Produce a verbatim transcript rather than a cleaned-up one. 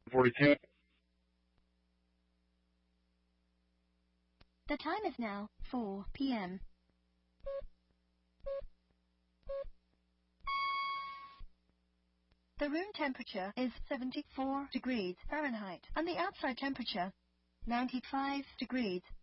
forty-two. The time is now four p m The room temperature is seventy-four degrees Fahrenheit and the outside temperature ninety-five degrees